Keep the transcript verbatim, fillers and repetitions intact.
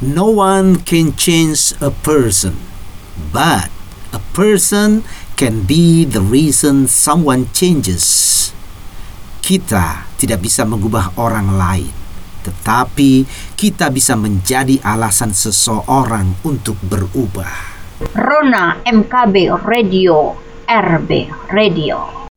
No one can change a person, but a person can be the reason someone changes. Kita tidak bisa mengubah orang lain, tetapi kita bisa menjadi alasan seseorang untuk berubah. Rona M K B Radio, R B Radio.